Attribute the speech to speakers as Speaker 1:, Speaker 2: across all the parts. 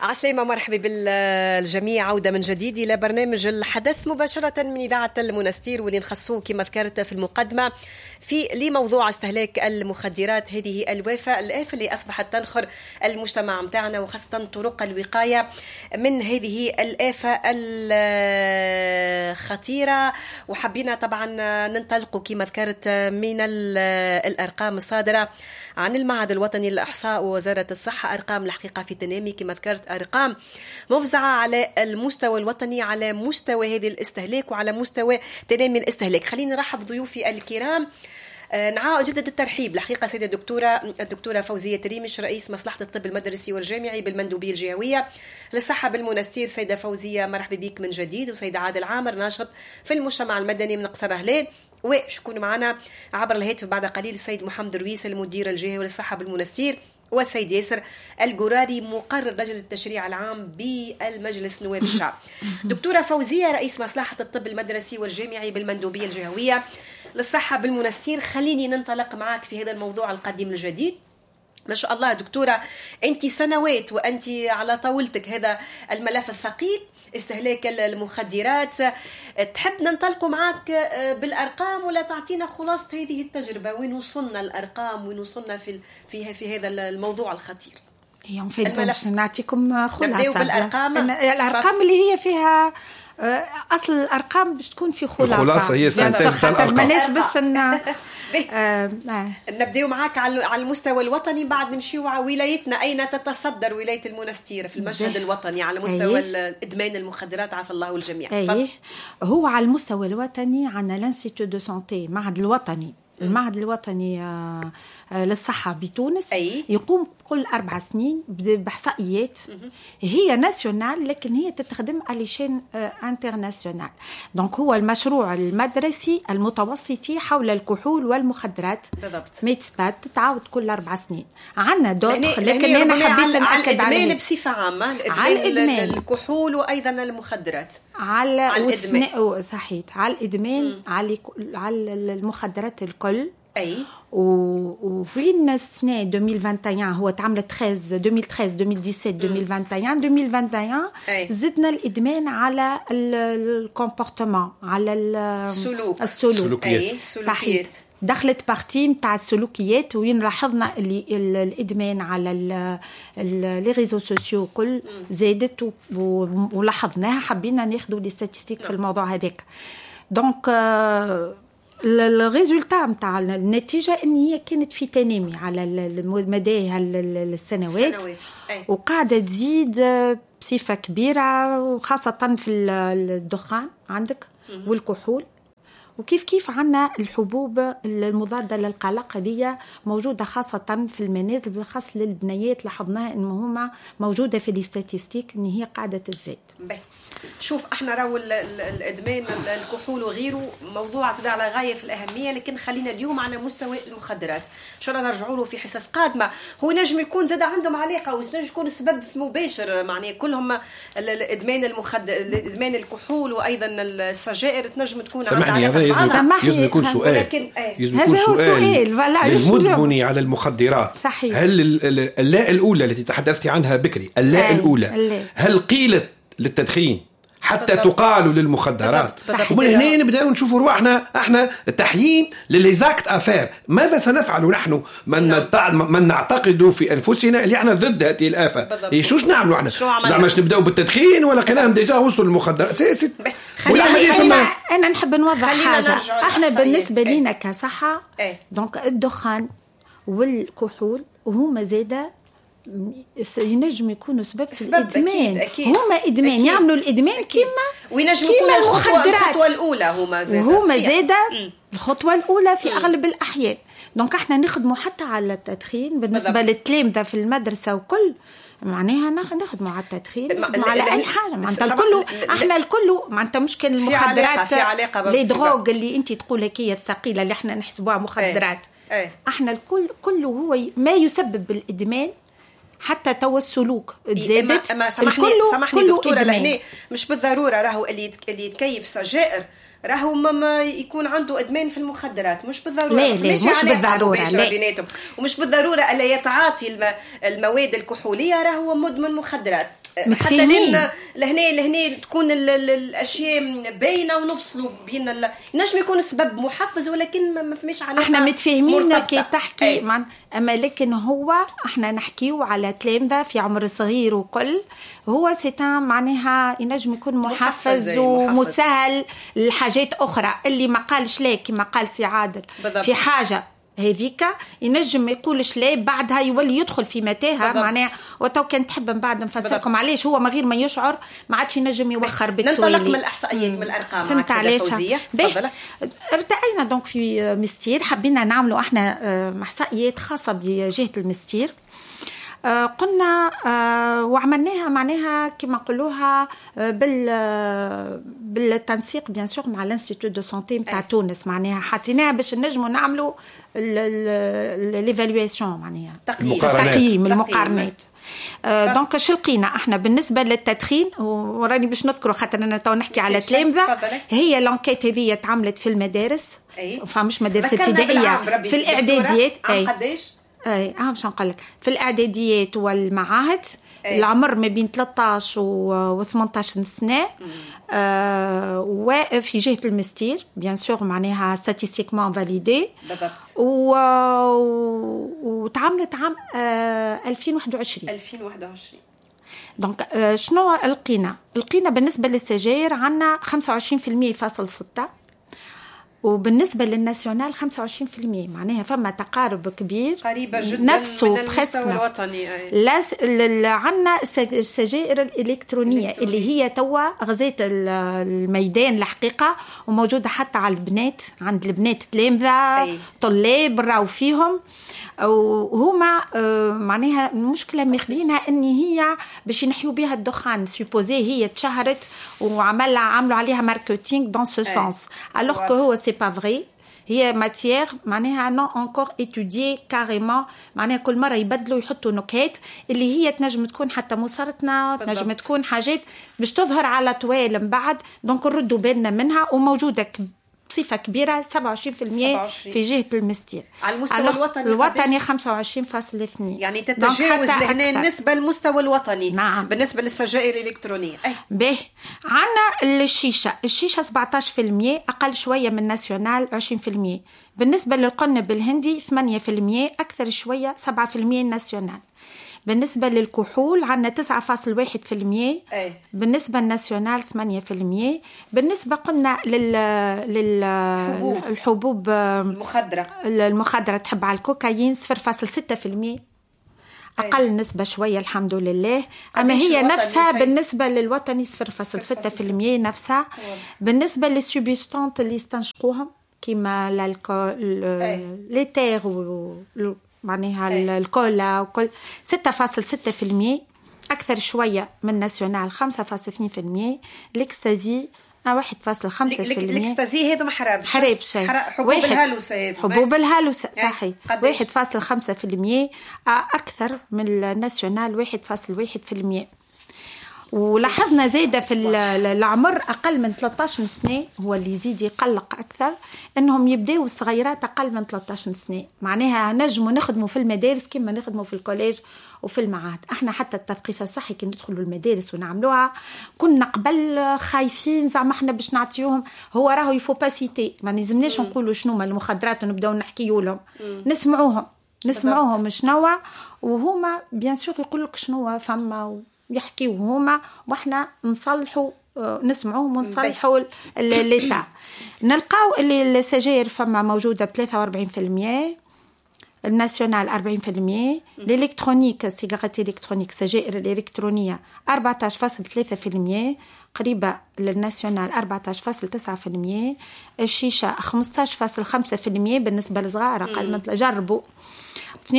Speaker 1: عسلامة، مرحبا بالجميع. عودة من جديد إلى برنامج الحدث مباشرة من إذاعة المنستير، واللي نخصوه كما ذكرت في المقدمة في لموضوع استهلاك المخدرات. هذه الآفة اللي أصبحت تنخر المجتمع متاعنا، وخاصة طرق الوقاية من هذه الآفة الخطيرة. وحبينا طبعا ننطلق كما ذكرت من الأرقام الصادرة عن المعهد الوطني للإحصاء ووزارة الصحة. أرقام الحقيقة في تنامي كما ذكرت، أرقام مفزعة على المستوى الوطني، على مستوى هذه الاستهلاك وعلى مستوى تنامي الاستهلاك. خليني نرحب بضيوفي الكرام. أجدد الترحيب الحقيقة سيدة الدكتورة فوزية تريمش، رئيس مصلحة الطب المدرسي والجامعي بالمندوبية الجهوية للصحة بالمنستير. سيدة فوزية مرحبا بك من جديد. وسيدة عادل عامر، ناشط في المجتمع المدني من قصر هلال. وشكون معنا عبر الهاتف بعد قليل السيد محمد رويس، المدير الجهوي للصحة بالمنستير، والسيد ياسر القراري، مقرر لجنة التشريع العام بالمجلس نواب الشعب. دكتورة فوزية رئيس مصلحة الطب المدرسي والجامعي بالمندوبية الجهوية للصحة بالمنستير، خليني ننطلق معك في هذا الموضوع القديم الجديد. ما شاء الله دكتورة، أنت سنوات وأنت على طاولتك هذا الملف الثقيل، استهلاك المخدرات. تحب ننطلق معك بالأرقام ولا تعطينا خلاصة هذه التجربة؟ وين وصلنا الأرقام، وين وصلنا في هذا الموضوع الخطير؟
Speaker 2: باش نعطيكم خلاصة.
Speaker 1: نبدأ بالأرقام.
Speaker 2: الأرقام اللي هي فيها أصل الأرقام باش تكون في خلاصة
Speaker 3: هي
Speaker 2: الأرقام. ماناش باش
Speaker 1: نبدأ معك على المستوى الوطني، بعد نمشيو على ولايتنا. أين تتصدر ولاية المنستير في المشهد الوطني على مستوى إدمان المخدرات؟ عفى الله الجميع.
Speaker 2: هو على المستوى الوطني عنا لانستيتو دو سانتي، المعهد الوطني للصحة بتونس. يقوم كل 4 سنين بإحصائيات هي ناسيونال، لكن هي تتخدم على شان انترناسيونال. دونك هو المشروع المدرسي المتوسطي حول الكحول والمخدرات.
Speaker 1: بالضبط.
Speaker 2: ميتسبات تتعاود كل 4 سنين. عنا دوت، لكن أنا حبيت نأكد على
Speaker 1: الإدمان بصفة عامة، الإدمان الكحول وأيضا المخدرات.
Speaker 2: على الإدمان صحيح، على الإدمان، على المخدرات الكل. وفين السنة 2021 هو تعمل 2013 2021 زدنا الإدمان على الكومبورتمون، على
Speaker 1: السلوكيات.
Speaker 2: صحيح، دخلت بارتي متاع السلوكيات، وين لاحظنا اللي الإدمان على لي ريزو سوسيو كل زادت، ولاحظناها. حبينا ناخذوا لي ستاتستيك في الموضوع هذاك. دونك الريزولتا متاع النتيجة ان هي كانت في تنامي على مدى السنوات، وقاعدة تزيد بصفة كبيرة، وخاصة في الدخان عندك والكحول. وكيف عنا الحبوب المضادة للقلق، هذه موجودة خاصة في المنازل، بالخاص للبنيات. لاحظناها إن هما موجودة في الاستاتيستيك إن هي قاعدة تزيد.
Speaker 1: شوف، احنا راهو الادمان الكحول وغيره موضوع زاد على غايه في الاهميه، لكن خلينا اليوم على مستوى المخدرات. ان شاء الله نرجعوا له في حصص قادمه. هو نجم يكون زاد عندهم علاقه، ونجم يكون السبب مباشر، معني كلهم الادمان الادمان الكحول وايضا السجائر تنجم تكون عندها علاقه.
Speaker 3: يجب يكون سؤال، للمدمن على المخدرات.
Speaker 2: صحيح.
Speaker 3: هل اللاء الاولى التي تحدثت عنها بكري، اللاء الاولى، هل قيلت للتدخين حتى تقالوا للمخدرات؟ ومن هنا نبدأ نشوف رواحنا احنا تحيين للإزاكت أفير. ماذا سنفعل نحن من نعتقد في أنفسنا اللي احنا ضد هذه الآفة؟ شوش نعملوا احنا؟ مش نبدأوا بالتدخين ولا قناهم ديجا وصلوا للمخدرات؟
Speaker 2: أنا نحب نوضح حاجة. احنا بالنسبة لنا كصحة، دونك الدخان والكحول وهما زادة ينجم يكونوا سبب في الإدمان. هما إدمان، يعملوا الإدمان كيما
Speaker 1: يكونوا الخطوة الأولى. هما
Speaker 2: زادة الخطوة الأولى في أغلب الأحيان. دونك احنا نخدموا حتى على التدخين بالنسبة للتلامذة في المدرسة وكل، معناها نخدموا على التدخين على أي حاجة. معناتها الكل احنا الكل معناتها مشكل المخدرات، لي دروغ اللي انت تقول هي الثقيلة اللي احنا نحسبوها مخدرات. احنا الكل كله هو ما يسبب الإدمان، حتى تو السلوك تزادت.
Speaker 1: سامحني دكتورة، لهنا مش بالضرورة راهو اللي يتكيف سجائر راهو ما يكون عنده إدمان في المخدرات، مش بالضرورة.
Speaker 2: لا مش بالضرورة،
Speaker 1: ومش بالضرورة ألا يتعاطي المواد الكحولية راهو مدمن مخدرات. حتى لهنا تكون الاشياء باينه ونفصلوا بين نجم يكون السبب محفز ولكن ما فماش علاقه.
Speaker 2: احنا متفاهمين كي تحكي اما لكن هو احنا نحكيو على تلامذه في عمر صغير وكل هو سيتان معناها ينجم يكون محفز ومسهل لحاجات اخرى اللي ما قالش لا كما قال سي عادل في حاجه هذيك ينجم ما يقولش لا بعدها يولي يدخل في متاهه معناها. وتو كان تحب من بعد نفسركم علاش هو من غير ما يشعر ما عادش ينجم يوخر بالتوالي.
Speaker 1: ننطلق من الاحصائيات من الارقام.
Speaker 2: فهمت علاش ارتقينا دونك في مستير حبينا نعملوا احنا احصائيات خاصه بجهه المستير. قلنا وعملناها معناها كما نقولوها بالتنسيق بيان سور مع الانستيتوت دو سانتي نتاع تونس معناها حطيناها باش نجموا نعملوا ليفالواسيون معناها تقييم المقارنات. دونك شو لقينا احنا بالنسبه للتدخين وراني باش نذكره خاطر انا تو نحكي على تلامذه. هي لانكيت هذه تعملت في المدارس فمش مدارس ابتدائيه في الاعداديات
Speaker 1: قداش
Speaker 2: باش نقول لك في الاعداديات والمعاهد العمر ما بين 13 و 18 سنه. وفي جهه المستير بيان سور معناها ستاتستيكمون فاليدي وتعاملت عام 2021. دونك شنو لقينا بالنسبه للسجاير عندنا 25.6%. وبالنسبة للناسيونال 25%. معناها فما تقارب كبير
Speaker 1: قريبة جدا
Speaker 2: نفسه
Speaker 1: من المستوى الوطني.
Speaker 2: عنا السجائر الإلكترونية اللي هي توا غزيت الميدان الحقيقة وموجودة حتى على البنات عند البنات تلامذة طلاب راو فيهم وهما معناها المشكلة ماخذينها ان هي باش ينحيوا بها الدخان سوبوزي هي تشهرت عملوا عليها ماركتينغ دون سو سونس alors que هو سي با فري. هي ماتيير معناها نو انكور ايتوديي كاريمون معناها كل مره يبدلوا يحطوا نكات اللي هي تنجم تكون حتى مصارتنا تنجم تكون حاجات باش تظهر على طوال من بعد. دونك نردوا بالنا منها وموجوده بصفة كبيرة 27% في جهة المستير.
Speaker 1: على المستوى
Speaker 2: الوطني 25.2
Speaker 1: يعني تتجاوز لهنا النسبة المستوى الوطني.
Speaker 2: نعم.
Speaker 1: بالنسبة للسجائر الإلكترونية
Speaker 2: به عنا الشيشة 17% أقل شوية من ناسيونال 20%. بالنسبة للقنب الهندي 8% أكثر شوية 7% ناسيونال. بالنسبة للكحول عنا 9.1%. بالنسبة للناسيونال 8%. بالنسبة قلنا للحبوب المخدرة تحب على الكوكايين 0.6%. أقل نسبة شوية الحمد لله. أما هي نفسها بالنسبة للوطني 0.6% نفسها. بالنسبة للسوبستانت اللي استنشقوهم كما الألكول ليتير معناها الكولا وكل 6.6% أكثر شوية من ناسيونال 5.2%. الإكستازي 1.5%.
Speaker 1: الإكستازي هذا ما
Speaker 2: حراب شيء
Speaker 1: حبوب الهالوسة
Speaker 2: حبوب الهالوسة صحيح 1.5% أكثر من الناسيونال 1.1%. ولاحظنا زايدة في العمر أقل من 13 سنة هو اللي يزيد يقلق أكثر أنهم يبدأوا الصغيرات أقل من 13 سنة. معناها نجموا نخدموا في المدارس كما نخدموا في الكوليج وفي المعاهد. احنا حتى التثقيف الصحي كي ندخلوا المدارس ونعملوها كنا قبل خايفين زعما احنا باش نعطيوهم هو راهو يفو باسيتي ما نلزمناش نقولوا شنو ما المخدرات ونبداو نحكيوا لهم نسمعوهم شنو وهما بيان سور يقول لك شنو فما يحكيوا هما واحنا نصلحوا نسمعوهم ونصلحوا الليتا. نلقاو اللي السجاير فما موجودة ب 43%. الناسيونال 40%. الإلكترونيك السيجارات الإلكترونيك سجائر الإلكترونية 14.3% قريبة للناسيونال 14.9%. الشيشة 15.5% بالنسبة للصغار أقل من جربوا 22.6%.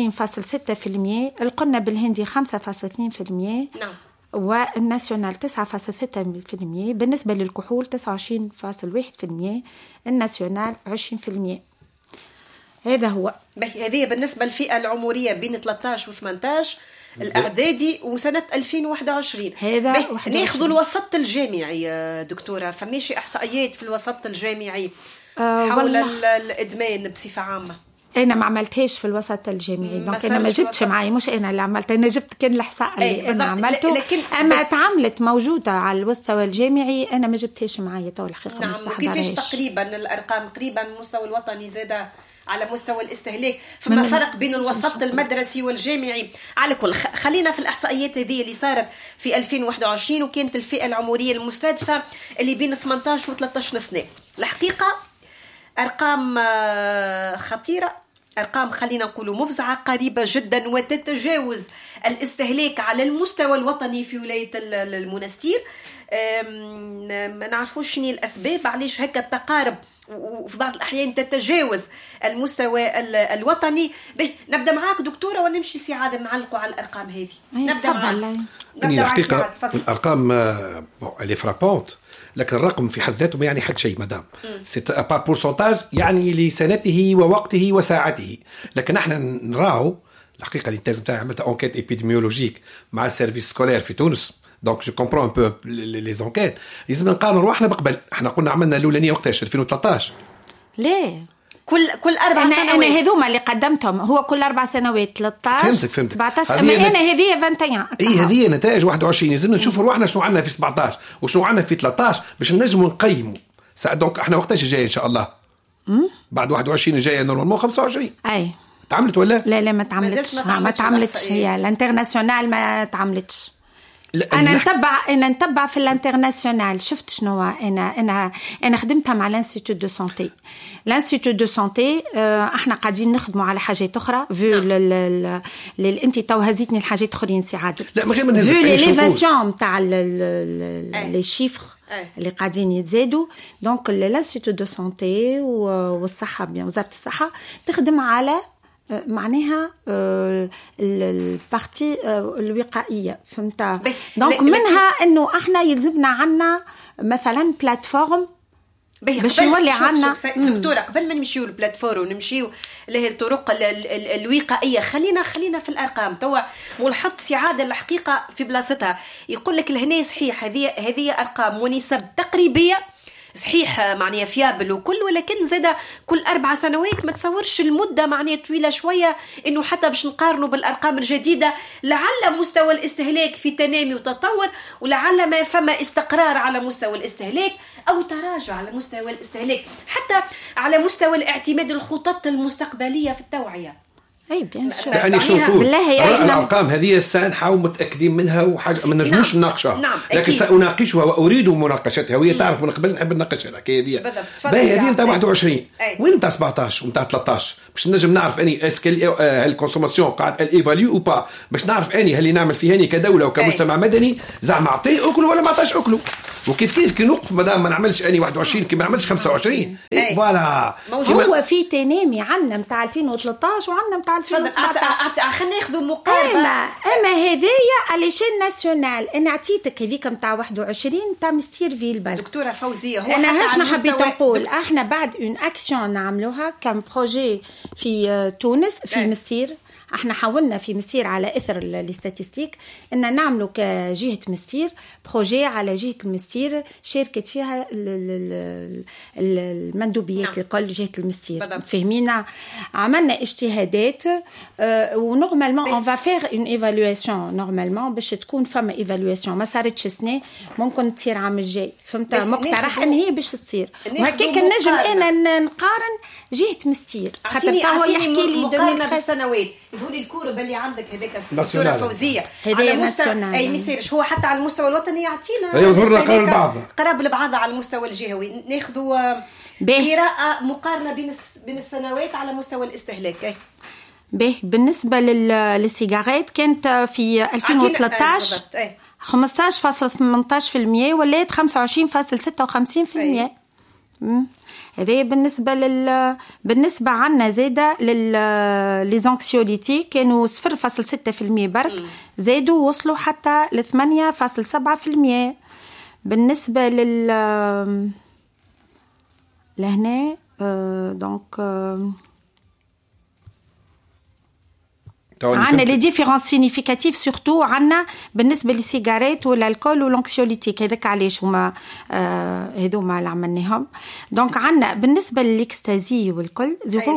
Speaker 2: القنب الهندي 5.2%.
Speaker 1: نعم.
Speaker 2: والناسيونال 9.6%. بالنسبة للكحول 29.1%. الناسيونال 20%. هذا هو.
Speaker 1: هذه بالنسبة للفئة العمرية بين 13 و 18 الأعدادي وسنة 2021.
Speaker 2: هذا
Speaker 1: ناخذ الوسط الجامعي دكتورة فماشي إحصائيات في الوسط الجامعي حول الإدمان بصفة عامة.
Speaker 2: انا ما عملتهاش في الوسط الجامعي، دونك انا ما جبتش معي، مش انا اللي عملت، انا جبت كان الاحصاء اللي انا عملته، اما تعملت موجوده على المستوى الجامعي انا ما جبتهاش معي تو الحقيقه.
Speaker 1: نعم. كيفاش تقريبا الارقام تقريبا المستوى الوطني زاد على مستوى الاستهلاك؟ فما فرق بين الوسط المدرسي والجامعي؟ على كل خلينا في الإحصائيات هذه اللي صارت في 2021 وكانت الفئة العمرية المستهدفة اللي بين 18 و 13 سنة. الحقيقة أرقام خطيرة، أرقام خلينا نقول مفزعة، قريبة جدا وتتجاوز الاستهلاك على المستوى الوطني في ولاية المنستير. ما نعرفوش شنو الأسباب علاش هكا التقارب وفي بعض الأحيان تتجاوز المستوى الوطني. نبدأ معاك دكتورة ونمشي سعادة نعلقوا على الأرقام هذه. نبدأ معاك.
Speaker 3: الحقيقة الأرقام اللي فرابونت، لكن الرقم في حد ذاته ما يعني حد شيء مدام سي با بورسنتاج يعني لسنته ووقته وساعته. لكن احنا نراو الحقيقة الانتاج نتاعي عملت انكيت ايبيديميولوجيك مع السيرفيس سكولير في تونس، دونك جو كومبرون ان بو لي زونكيت. لازم نقارنوا روحنا بقبل. احنا قلنا عملنا الاولانيه وقتاش 2013.
Speaker 2: ليه
Speaker 1: كل 4 سنوات؟
Speaker 2: انا هذوما اللي قدمتهم هو كل 4 سنوات 13
Speaker 3: فهمتك
Speaker 2: 17. اما انا هذه 21
Speaker 3: هذه نتائج 21. لازم نشوفوا روحنا شنو عندنا في 17 وشنو عندنا في 13 باش نجموا نقيموا. دونك احنا وقتاش جاي ان شاء الله؟ بعد 21 الجايه نورمالمون 25.
Speaker 2: اي
Speaker 3: تعملت ولا
Speaker 2: لا ما تعملتش هي الانترناسيونال ما تعملتش. انا نتبع في الانترناسيونال. شفت شنو انا خدمتها مع الانستيتوت دو سانتي. الانستيتوت دو سانتي احنا قاعدين نخدموا على حاجات اخرى فيو انت تو هزيتني الحاجات اخرين سعاده.
Speaker 3: لا من غير ما نهزك
Speaker 2: فيو ليليفاسيون تاع لي شيفر اللي قاعدين يتزادوا. دونك الانستيتوت دو سانتي والصحه وزاره الصحه تخدم على معناها البارتي الوقائيه، فهمت؟ دونك منها انه احنا يلزمنا عنا مثلا بلاتفورم باش يولي عنا.
Speaker 1: دكتوره قبل ما نمشيو للبلاتفورم ونمشيو له الطرق الوقائيه، خلينا في الارقام. توا ملحظ سعاده الحقيقه في بلاصتها يقول لك لهنا صحيح هذه ارقام ونسب تقريبيه صحيح معناها فيابل وكل، ولكن زاد كل 4 سنوات. ما تصورش المدة معناها طويلة شوية إنه حتى باش نقارنوا بالأرقام الجديدة لعل مستوى الاستهلاك في تنامي وتطور، ولعل ما فما استقرار على مستوى الاستهلاك أو تراجع على مستوى الاستهلاك، حتى على مستوى الاعتماد الخطط المستقبلية في التوعية.
Speaker 2: اي بيان سور.
Speaker 3: يعني شو نقول الارقام هذه السنه نحاول متاكدين منها وحاجه ما نجموش نناقشها.
Speaker 1: نعم.
Speaker 3: لكن سأناقشها واريد مناقشتها وهي تعرف من قبل نحب نناقش الحكايه دي. باهي هذه نتاع 21 وين نتاع 17 ونتاع 13 باش نجم نعرف اني اسكل الكونسوماسيون قاعد الايفاليو او با، باش نعرف اني هل نعمل فيه هاني كدوله وكمجتمع مدني زعما اعطيه اكل ولا ما عطاش اكله. وكيف كي نوقف مادام ما نعملش اني 21 كي ما نعملش 25. فوالا
Speaker 2: هو في تنامي عندنا نتاع 2013 وعندنا نتاع 2017.
Speaker 1: خلينا ناخذوا مقاربه.
Speaker 2: اما هذيا علشان ناسيونال انا عطيتك هذيك نتاع 21 نتاع مستير فيلبال.
Speaker 1: دكتوره فوزيه، هو
Speaker 2: انا هاش حبيت نقول احنا بعد اون اكسيون نعملوها كم بروجي في تونس في مستير. احنا حاولنا في مستير على اثر الاستاتيستيك ان نعملوا كجهه مستير بروجي على جهه المستير شاركت فيها المندوبيات الكل جهه المستير. فهمينا عملنا اجتهادات ونورمالمون اون فا فير اون ايفالواسيون نورمالمون باش تكون فما ايفالواسيون ما صارتش سنه ممكن تصير عام الجاي. فهمت؟ مقترح ان هي باش تصير وهكاك نجم انا نقارن جهه مستير خاطر هو يحكي لي
Speaker 1: مقارنه بالسنوات. يقولي الكورب اللي عندك هذاك الدكتوره فوزيه على مستوى اي ميسيرش هو حتى على المستوى الوطني يعطينا
Speaker 3: يظهر
Speaker 1: قراب لبعضها على المستوى الجهوي. ناخذوا قراءه مقارنه بين السنوات على مستوى الاستهلاك.
Speaker 2: بالنسبه للسيجارات كانت في 2013 15.18% ولات 25.56%. هذه بالنسبة عنا زادة للزانكسيوليتي كانوا 0.6% برك زادوا وصلوا حتى ل 8.7%. بالنسبة لهنا دونك عندنا لي ديفيرونس سينيفيكاتيف سورتو عندنا بالنسبه للسيجارات والالكول والانكسيوليتيك. هذاك علاش هما هذوما اللي عملناهم. دونك عندنا بالنسبه للاكستازي والكل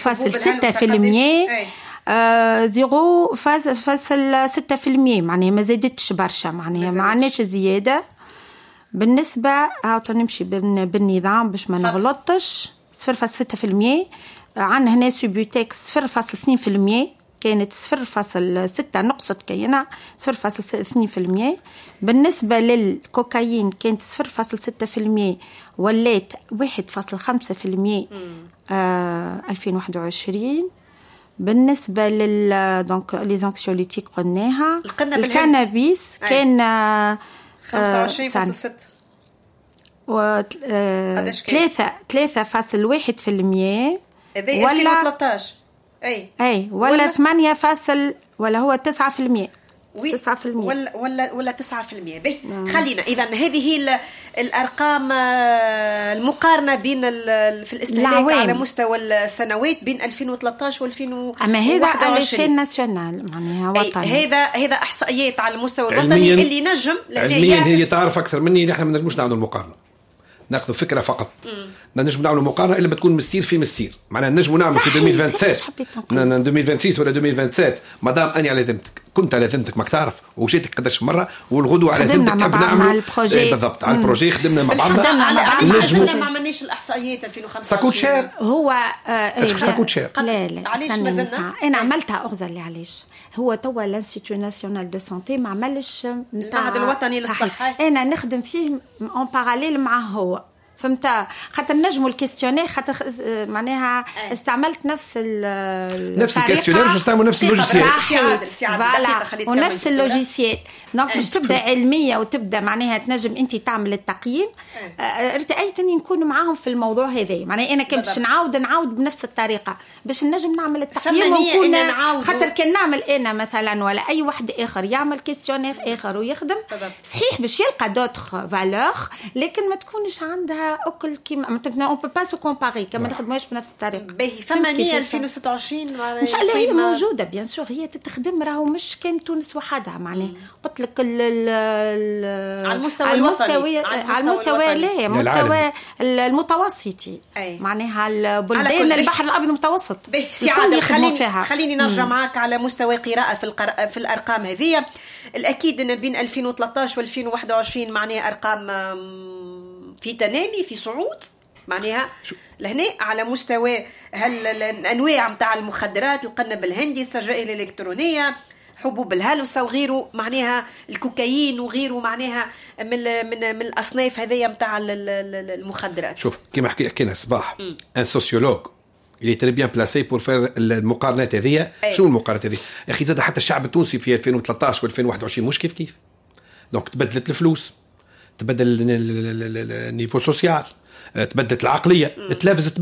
Speaker 2: 0.6%، معناها ما زادتش برشا، معناها ما عندناش زياده. بالنسبه نمشي بالنظام باش ما نغلطش 0.6%. عندنا هنا سوبوتكس 0.2%، كانت 0.6 نقصت كينا 0.2%. بالنسبة للكوكايين كانت 0.6% ولات 1.5% 2021. بالنسبة دونك لي زانكسيوليتيك قلناها. الكانابيس كان
Speaker 1: 25.6
Speaker 2: و 3.1%
Speaker 1: ولا 2013
Speaker 2: اي ولا 8 ولا هو 9%.
Speaker 1: 9% ولا 9%. به خلينا اذا هذه هي الارقام المقارنه بين في الاستهلاك على مستوى السنوات بين 2013 و 2021.
Speaker 2: اما هذا على شين ناسيونال، معناها وطني.
Speaker 1: هذا احصائيات على المستوى الوطني اللي نجم
Speaker 3: علميا هي تعرف اكثر مني. نحن ما نجموش نعملوا المقارنه، ناخذ فكره فقط. نجم نعملوا مقارنه الا بتكون مسير في مسير، معناها نجم نعمل في 2027 2026 ولا 2027 مادام اني على ذمتك، كنت على ذمتك ماك تعرف وجيتك قداش مره، والغدوه على ذمتك تحب نعمل بالضبط على البروجي. خدمنا مع بعضنا.
Speaker 1: نجم ما عملناش الاحصائيات 2025
Speaker 3: ساكوت شير.
Speaker 2: هو
Speaker 3: ساكوت شير.
Speaker 2: لا
Speaker 1: علاش مازلنا
Speaker 2: انا عملتها اغزر لي علاش. هو توا الانستيتو ناسيونال دو سانتي ما عملش
Speaker 1: المعهد الوطني للصحه،
Speaker 2: انا نخدم فيه اون باراليل مع هو، فهمت؟ خاطر نجموا الكيستيونير، خاطر معناها استعملت نفس
Speaker 3: الكيستيونير، باش نستعملوا نفس اللوجيسيال
Speaker 2: ونفس اللوجيسيال. دونك باش تبدا علميه وتبدا معناها تنجم انت تعمل التقييم. ارتأيتني نكون معاهم في الموضوع هذا، معناها انا كنت باش نعاود بنفس الطريقه باش نجم نعمل التقييم ونكون. خاطر كان نعمل انا مثلا ولا اي واحد اخر يعمل كيستيونير اخر ويخدم صحيح باش يلقى دوتر فالور، لكن ما تكونش عندها اكل كيما اون بو با سو كومباري كما نخدموش بنفس الطريقه.
Speaker 1: باهي فما نيه 2026
Speaker 2: ان شاء الله هي موجوده بيان سور، هي تتخدم راهو مش كان تونس وحدها، معناها قلت لك
Speaker 1: على المستوى الوطني،
Speaker 2: على المستوى لا مستوى المتوسطي، معناها البلدان البحر الابيض المتوسط.
Speaker 1: سعاده خليني نرجع معك على مستوى قراءه في الارقام هذه. الاكيد ان بين 2013 و 2021 معناها ارقام في تنامي، في صعود، معناها لهنا على مستوى الانواع نتاع المخدرات، القنب الهندي، السجائر الالكترونيه، حبوب الهلوسه وغيره، معناها الكوكايين وغيره، معناها من الاصناف هذيا نتاع المخدرات.
Speaker 3: شوف كما حكينا صباح ان سوسيولوج اللي تري بيان بلاسي بور فير المقارنات هذه. شنو المقارنات هذه يا اخي؟ زاد حتى الشعب التونسي في 2013 و2021 مش كيف. دونك تبدلت الفلوس، تبدل النيفو سوسيال، تبدلت العقليه، تلافزت